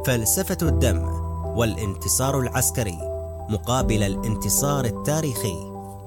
فلسفة الدم والانتصار العسكري مقابل الانتصار التاريخي.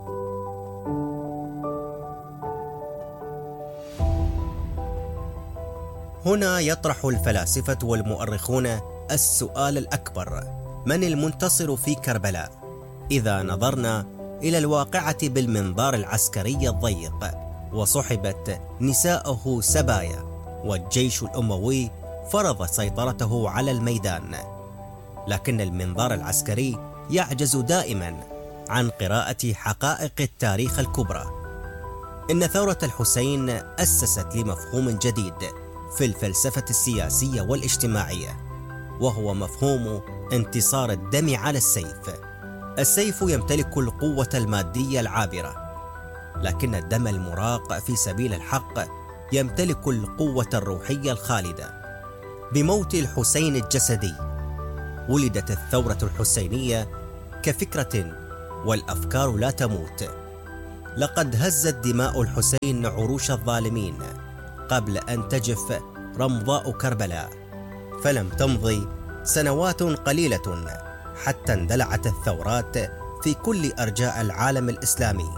هنا يطرح الفلاسفة والمؤرخون السؤال الأكبر: من المنتصر في كربلاء؟ إذا نظرنا إلى الواقعة بالمنظار العسكري الضيق، وصحبت نساءه سبايا، والجيش الأموي فرض سيطرته على الميدان، لكن المنظار العسكري يعجز دائما عن قراءة حقائق التاريخ الكبرى. إن ثورة الحسين أسست لمفهوم جديد في الفلسفة السياسية والاجتماعية، وهو مفهوم انتصار الدم على السيف. السيف يمتلك القوة المادية العابرة، لكن الدم المراق في سبيل الحق يمتلك القوة الروحية الخالدة. بموت الحسين الجسدي ولدت الثورة الحسينية كفكرة، والأفكار لا تموت. لقد هزت دماء الحسين عروش الظالمين قبل أن تجف رمضاء كربلاء، فلم تمضي سنوات قليلة حتى اندلعت الثورات في كل أرجاء العالم الإسلامي،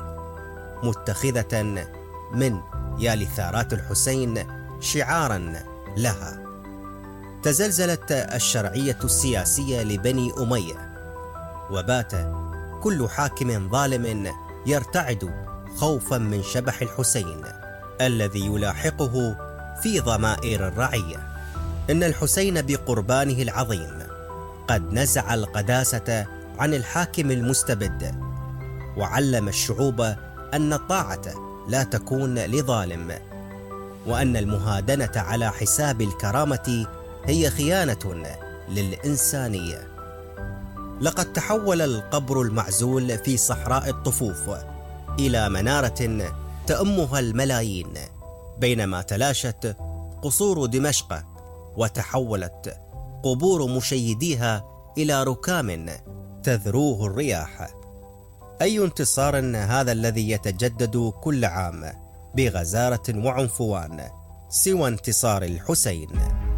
متخذة من يا لثارات الحسين شعارا لها. تزلزلت الشرعية السياسية لبني أمية، وبات كل حاكم ظالم يرتعد خوفا من شبح الحسين الذي يلاحقه في ضمائر الرعية. إن الحسين بقربانه العظيم قد نزع القداسة عن الحاكم المستبد، وعلم الشعوب أن الطاعة لا تكون لظالم، وأن المهادنة على حساب الكرامة هي خيانة للإنسانية. لقد تحول القبر المعزول في صحراء الطفوف إلى منارة تأمها الملايين، بينما تلاشت قصور دمشق وتحولت قبور مشيديها إلى ركام تذروه الرياح. أي انتصار هذا الذي يتجدد كل عام بغزارة وعنفوان سوى انتصار الحسين؟